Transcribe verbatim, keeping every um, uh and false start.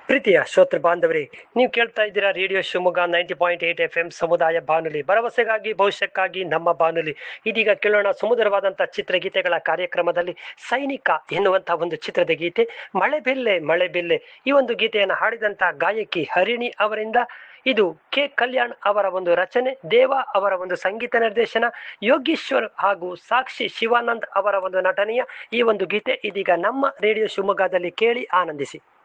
ಪ್ರೀತಿಯ ಶ್ರೋತೃ ಬಾಂಧವರೇ, ನೀವು ಕೇಳ್ತಾ ಇದ್ದೀರಾ radio Shivamogga ninety point eight F M ಸಮುದಾಯ ಬಾನುಲಿ, ಭರವಸೆಗಾಗಿ ಭವಿಷ್ಯಕ್ಕಾಗಿ ನಮ್ಮ ಬಾನುಲಿ. ಇದೀಗ ಕೇಳೋಣ ಸುಮಧುರವಾದಂತಹ ಚಿತ್ರಗೀತೆಗಳ ಕಾರ್ಯಕ್ರಮದಲ್ಲಿ ಸೈನಿಕ ಎನ್ನುವಂತಹ ಒಂದು ಚಿತ್ರದ ಗೀತೆ. ಮಳೆ ಬಿಲ್ಲೆ ಮಳೆ ಬಿಲ್ಲೆ ಈ ಒಂದು ಗೀತೆಯನ್ನು ಹಾಡಿದಂತಹ ಗಾಯಕಿ ಹರಿಣಿ ಅವರಿಂದ. ಇದು ಕೆ ಕಲ್ಯಾಣ್ ಅವರ ಒಂದು ರಚನೆ, ದೇವ ಅವರ ಒಂದು ಸಂಗೀತ ನಿರ್ದೇಶನ, ಯೋಗೀಶ್ವರ್ ಹಾಗೂ ಸಾಕ್ಷಿ ಶಿವಾನಂದ್ ಅವರ ಒಂದು ನಟನೆಯ ಈ ಒಂದು ಗೀತೆ ಇದೀಗ ನಮ್ಮ ರೇಡಿಯೋ ಶಿವಮೊಗ್ಗದಲ್ಲಿ ಕೇಳಿ ಆನಂದಿಸಿ.